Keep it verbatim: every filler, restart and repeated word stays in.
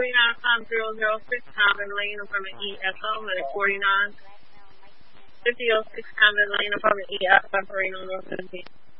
forty-nine five zero zero six Calvin Lane, apartment E S O, and forty-nine fifty oh six Calvin Lane, apartment E F, operating on North seventeen.